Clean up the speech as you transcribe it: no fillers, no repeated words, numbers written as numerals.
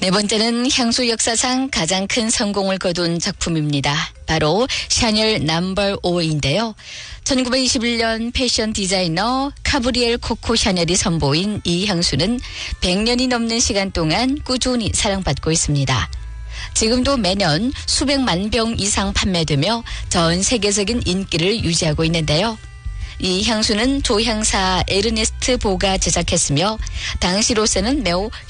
네 번째는 향수 역사상 가장 큰 성공을 거둔 작품입니다. 바로 샤넬 넘버 5인데요. 1921년 패션 디자이너 카브리엘 코코 샤넬이 선보인 이 향수는 100년이 넘는 시간 동안 꾸준히 사랑받고 있습니다. 지금도 매년 수백만 병 이상 판매되며 전 세계적인 인기를 유지하고 있는데요. 이 향수는 조향사 에르네스트 보가 제작했으며 당시로서는 매우